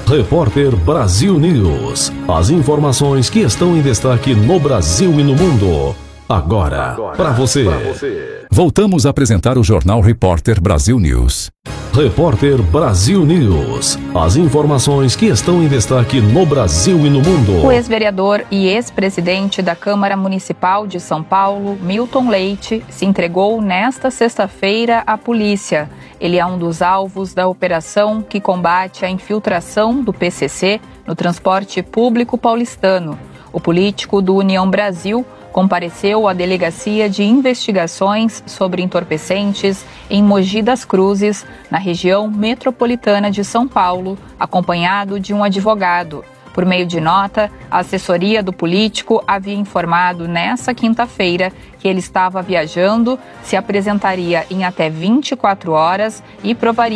Repórter Brasil News. As informações que estão em destaque no Brasil e no mundo. Agora para você. Voltamos a apresentar o Jornal Repórter Brasil News. Repórter Brasil News. As informações que estão em destaque no Brasil e no mundo. O ex-vereador e ex-presidente da Câmara Municipal de São Paulo, Milton Leite, se entregou nesta sexta-feira à polícia. Ele é um dos alvos da operação que combate a infiltração do PCC no transporte público paulistano. O político do União Brasil compareceu à Delegacia de Investigações sobre Entorpecentes em Mogi das Cruzes, na região metropolitana de São Paulo, acompanhado de um advogado. Por meio de nota, a assessoria do político havia informado nesta quinta-feira que ele estava viajando, se apresentaria em até 24 horas e provaria